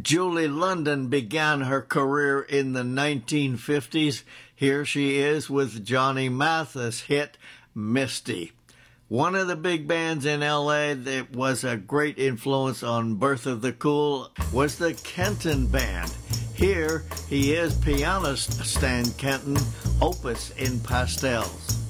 Julie London began her career in the 1950s. Here she is with Johnny Mathis' hit Misty. One of the big bands in L.A. that was a great influence on Bertha the Cool was the Kenton Band. Here he is pianist Stan Kenton, Opus in Pastels.